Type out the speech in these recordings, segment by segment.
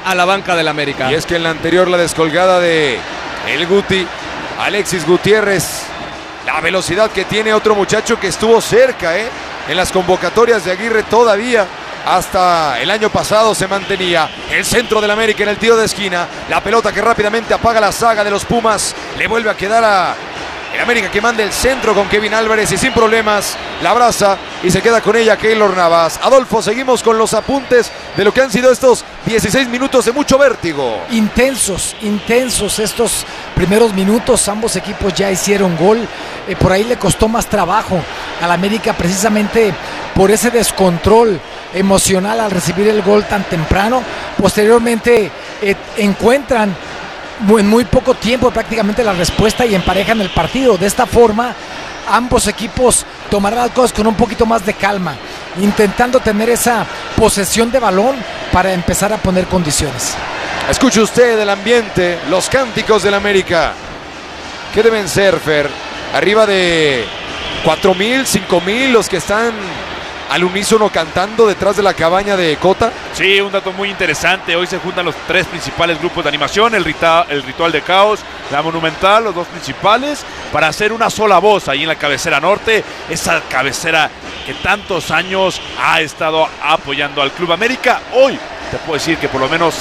a la banca del América. Y es que en la anterior, la descolgada de el Guti, Alexis Gutiérrez, la velocidad que tiene otro muchacho que estuvo cerca, en las convocatorias de Aguirre todavía. Hasta el año pasado se mantenía el centro del América en el tiro de esquina. La pelota que rápidamente apaga la saga de los Pumas. Le vuelve a quedar a el América, que manda el centro con Kevin Álvarez y sin problemas la abraza y se queda con ella Keylor Navas. Adolfo, seguimos con los apuntes de lo que han sido estos 16 minutos de mucho vértigo. Intensos estos primeros minutos. Ambos equipos ya hicieron gol. Por ahí le costó más trabajo al América, precisamente por ese descontrol emocional al recibir el gol tan temprano. Posteriormente encuentran en muy poco tiempo prácticamente la respuesta y emparejan el partido. De esta forma ambos equipos tomarán las cosas con un poquito más de calma, intentando tener esa posesión de balón para empezar a poner condiciones. Escuche usted el ambiente, los cánticos del América. ¿Qué deben ser, Fer? Arriba de 4,000, 5,000 los que están al unísono cantando detrás de la cabaña de Cota. Sí, un dato muy interesante. Hoy se juntan los tres principales grupos de animación, el Ritual de Caos, la Monumental, los dos principales, para hacer una sola voz ahí en la cabecera norte, esa cabecera que tantos años ha estado apoyando al Club América. Hoy te puedo decir que por lo menos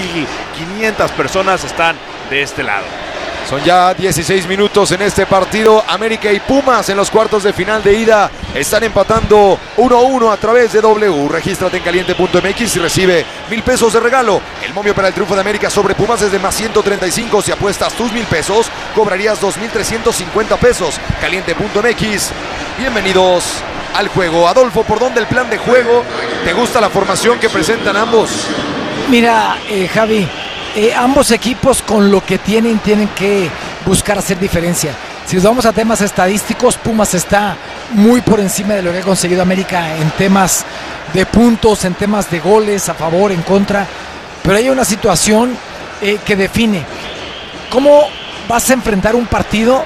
6,500 personas están de este lado. Son ya 16 minutos en este partido. América y Pumas en los cuartos de final de ida están empatando 1-1 a través de W. Regístrate en caliente.mx y recibe 1,000 pesos de regalo. El momio para el triunfo de América sobre Pumas es de más 135. Si apuestas tus 1,000 pesos, cobrarías 2,350 pesos. Caliente.mx. Bienvenidos al juego. Adolfo, ¿por dónde el plan de juego? ¿Te gusta la formación que presentan ambos? Mira, Javi, ambos equipos con lo que tienen que buscar hacer diferencia. Si nos vamos a temas estadísticos, Pumas está muy por encima de lo que ha conseguido América en temas de puntos, en temas de goles, a favor, en contra. Pero hay una situación que define cómo vas a enfrentar un partido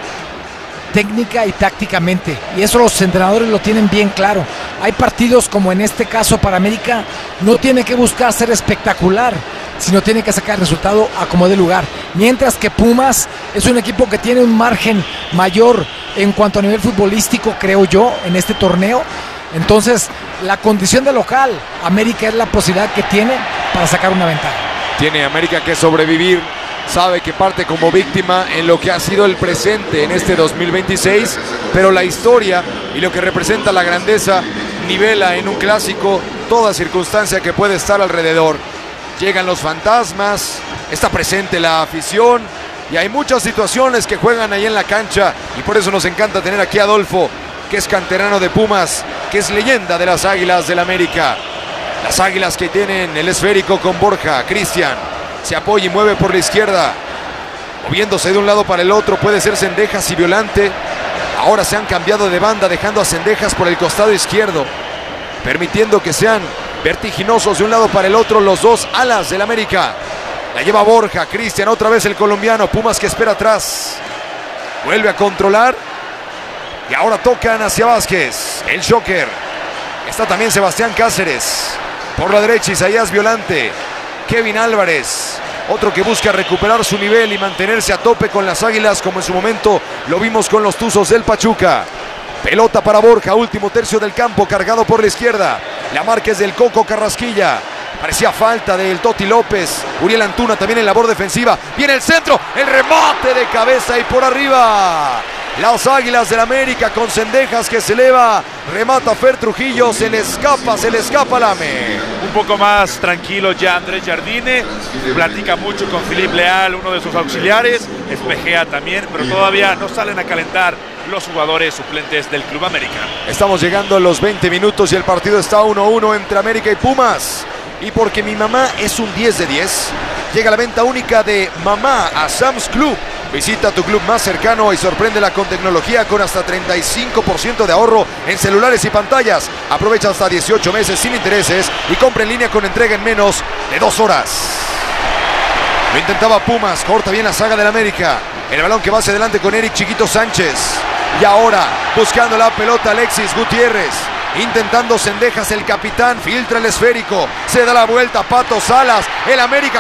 técnica y tácticamente, y eso los entrenadores lo tienen bien claro. Hay partidos como en este caso para América, no tiene que buscar ser espectacular, sino tiene que sacar el resultado a como dé lugar, mientras que Pumas es un equipo que tiene un margen mayor en cuanto a nivel futbolístico, creo yo, en este torneo. Entonces la condición de local, América es la posibilidad que tiene para sacar una ventaja. Tiene América que sobrevivir. Sabe que parte como víctima en lo que ha sido el presente en este 2026, pero la historia y lo que representa la grandeza nivela en un clásico toda circunstancia que puede estar alrededor. Llegan los fantasmas, está presente la afición y hay muchas situaciones que juegan ahí en la cancha, y por eso nos encanta tener aquí a Adolfo, que es canterano de Pumas, que es leyenda de las Águilas del América. Las Águilas que tienen el esférico con Borja, Cristian. Se apoya y mueve por la izquierda, moviéndose de un lado para el otro. Puede ser Cendejas y Violante. Ahora se han cambiado de banda, dejando a Cendejas por el costado izquierdo, permitiendo que sean vertiginosos de un lado para el otro los dos alas del América. La lleva Borja, Cristian, otra vez el colombiano. Pumas que espera atrás, vuelve a controlar y ahora tocan hacia Vázquez, el Joker. Está también Sebastián Cáceres por la derecha, Isaías Violante, Kevin Álvarez, otro que busca recuperar su nivel y mantenerse a tope con las Águilas, como en su momento lo vimos con los Tuzos del Pachuca. Pelota para Borja, último tercio del campo, cargado por la izquierda. La marca es del Coco Carrasquilla. Parecía falta del Toti López. Uriel Antuna también en labor defensiva. Viene el centro, el remate de cabeza y por arriba. Las Águilas del América con Cendejas que se eleva. Remata Fer Trujillo, se le escapa Lame. Un poco más tranquilo ya Andrés Jardine. Platica mucho con Philippe Leal, uno de sus auxiliares. Espejea también, pero todavía no salen a calentar los jugadores suplentes del Club América. Estamos llegando a los 20 minutos y el partido está 1-1 entre América y Pumas. Y porque mi mamá es un 10 de 10, llega la venta única de Mamá a Sam's Club. Visita tu club más cercano y sorpréndela con tecnología con hasta 35% de ahorro en celulares y pantallas. Aprovecha hasta 18 meses sin intereses y compra en línea con entrega en menos de 2 horas. Lo intentaba Pumas, corta bien la saga del América. El balón que va hacia adelante con Eric Chiquito Sánchez. Y ahora buscando la pelota Alexis Gutiérrez. Intentando Cendejas, el capitán, filtra el esférico. Se da la vuelta Pato Salas. El América